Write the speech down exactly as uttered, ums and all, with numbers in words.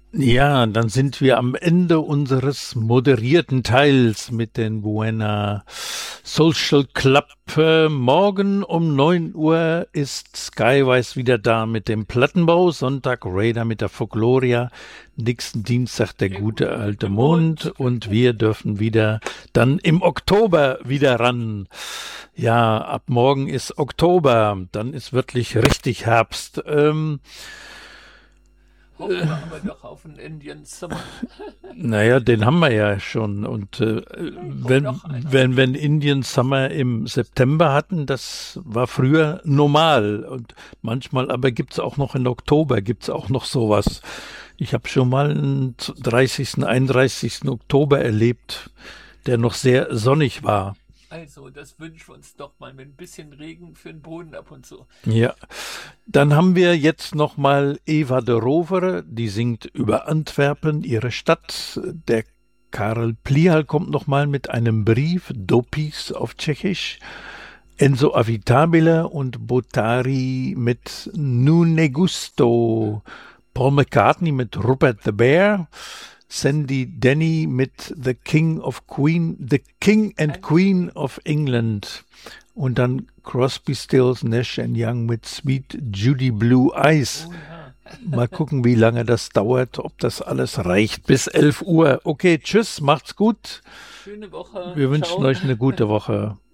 Ja, dann sind wir am Ende unseres moderierten Teils mit den Buena Social Club. Äh, morgen um neun Uhr ist Skywise wieder da mit dem Plattenbau. Sonntag Raider mit der Folkloria. Nächsten Dienstag der Der gute gute alte alte Mond. Mond. Und wir dürfen wieder dann im Oktober wieder ran. Ja, ab morgen ist Oktober. Dann ist wirklich richtig Herbst. Ähm, Hoffen wir aber doch auf einen Indian Summer. Naja, den haben wir ja schon. Und äh, Hey, kommt wenn, noch einer. wenn, wenn Indian Summer im September hatten, das war früher normal. Und manchmal aber gibt's auch noch in Oktober, gibt's auch noch sowas. Ich habe schon mal einen dreißigsten., einunddreißigsten Oktober erlebt, der noch sehr sonnig war. Also, das wünschen wir uns doch mal mit ein bisschen Regen für den Boden ab und zu. Ja, dann haben wir jetzt noch mal Eva de Rovere, die singt über Antwerpen, ihre Stadt. Der Karel Plial kommt noch mal mit einem Brief, Dopis auf Tschechisch. Enzo Avitabile und Botari mit Nune Gusto. Paul McCartney mit Rupert the Bear. Sandy Denny mit The King of Queen, The King and Queen of England. Und dann Crosby, Stills, Nash and Young mit Sweet Judy Blue Eyes. Oh ja. Mal gucken, wie lange das dauert, ob das alles reicht. Bis elf Uhr. Okay, tschüss, macht's gut. Schöne Woche. Wir wünschen Ciao. euch eine gute Woche.